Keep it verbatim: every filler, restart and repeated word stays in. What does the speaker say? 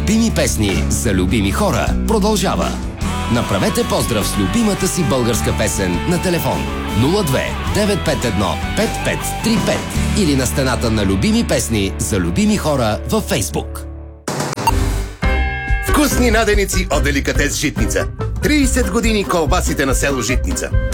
Любими песни за любими хора продължава. Направете поздрав с любимата си българска песен на телефон нула две девет пет едно пет пет три пет или на стената на Любими песни за любими хора във Фейсбук. Вкусни наденици от Деликатес Житница. трийсет години колбасите на село Житница.